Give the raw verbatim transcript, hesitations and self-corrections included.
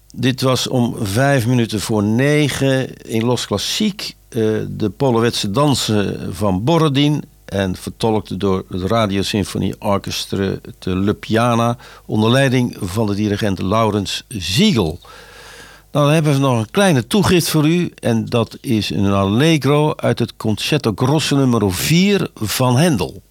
Dit was om vijf minuten voor negen in Los Klassiek. Uh, de Polowetse dansen van Borodin. En vertolkt door het Radiosymfonie Orchestre te Ljubljana. Onder leiding van de dirigent Laurens Ziegel. Nou, dan hebben we nog een kleine toegift voor u. En dat is een allegro uit het Concerto Grosso nummer vier van Hendel.